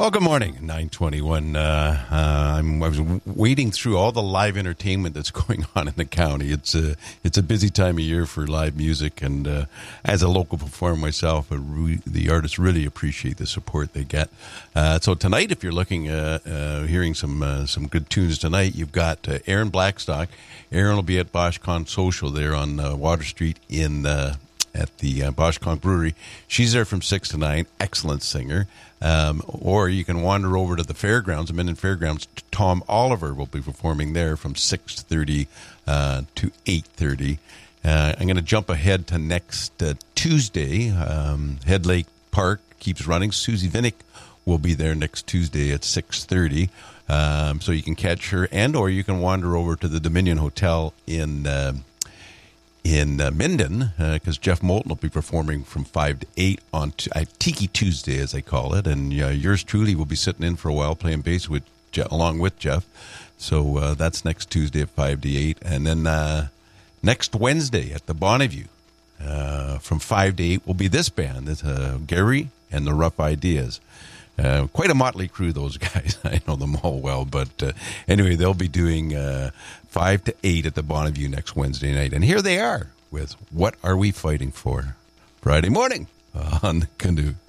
Well, good morning. 9:21. I was wading through all the live entertainment that's going on in the county. It's a busy time of year for live music, and as a local performer myself, the artists really appreciate the support they get. So tonight, if you're looking hearing some good tunes tonight, you've got Aaron Blackstock. Aaron will be at BoschCon Social there on Water Street at the BoschCon Brewery. She's there from 6 to 9. Excellent singer. Or you can wander over to the fairgrounds, the Minden Fairgrounds. Tom Oliver will be performing there from 6:30 to 8:30. I'm going to jump ahead to next Tuesday. Head Lake Park keeps running. Susie Vinnick will be there next Tuesday at 6:30. So you can catch her, or you can wander over to the Dominion Hotel in Minden, because Jeff Moulton will be performing from 5 to 8 on Tiki Tuesday, as they call it. And yours truly will be sitting in for a while playing bass along with Jeff. So that's next Tuesday at 5 to 8. And then next Wednesday at the Bonneview from 5 to 8 will be this band. It's Gary and the Rough Ideas. Quite a motley crew, those guys. I know them all well. But anyway, they'll be doing 5 to 8 at the Bonneview next Wednesday night. And here they are with What Are We Fighting For? Friday morning on the Canoe.